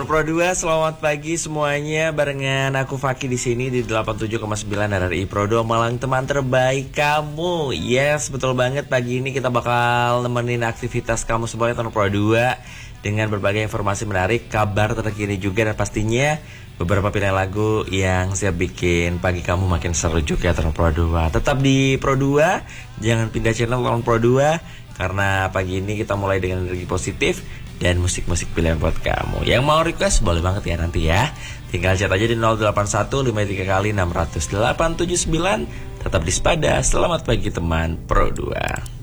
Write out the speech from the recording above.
Pro 2, selamat pagi semuanya. Barengan aku Faki di sini di 87,9 RRI Pro 2 Malang, teman terbaik kamu. Yes, betul banget. Pagi ini kita bakal nemenin aktivitas kamu semuanya Pro 2 dengan berbagai informasi menarik, kabar terkini juga, dan pastinya beberapa pilihan lagu yang siap bikin pagi kamu makin seru juga Pro 2. Tetap di Pro 2, jangan pindah channel Pro 2, karena pagi ini kita mulai dengan energi positif dan musik-musik pilihan buat kamu. Yang mau request boleh banget ya nanti ya. Tinggal chat aja di 081 53 kali 600 879. Tetap di Spada. Selamat pagi teman Pro 2.